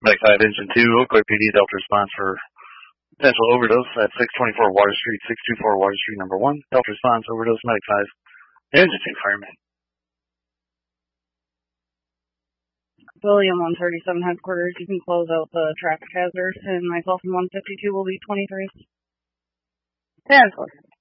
Medic 5, Engine 2, Eau Claire PD, Delta response for potential overdose at 624 Water Street, 624 Water Street, number 1. Delta response, overdose, Medic 5, Engine 2, fireman. William 137 headquarters, you can close out the traffic hazard, and myself and 152 will be 23. 10-4.